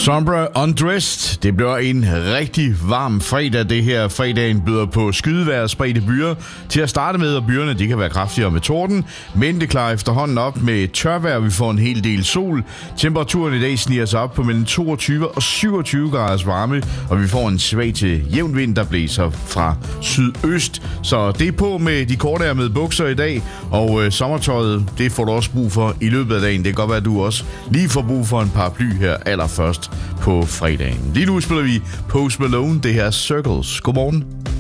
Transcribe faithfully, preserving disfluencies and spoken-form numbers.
Sombra Undressed. Det bliver en rigtig varm fredag. Det her fredagen byder på skydevejr og spredte byer. Til at starte med, og byerne de kan være kraftigere med torden, men det klarer efterhånden op med tørvejr. Vi får en hel del sol. Temperaturen i dag sniger sig op på mellem toogtyve og syvogtyve graders varme, og vi får en svag til jævn vind, der blæser fra sydøst. Så det er på med de kortærmede bukser i dag, og øh, sommertøjet, det får du også brug for i løbet af dagen. Det kan godt være, at du også lige får brug for en paraply her allerførst på fredagen. Lige nu spiller vi Post Malone, det her Circles. Godmorgen.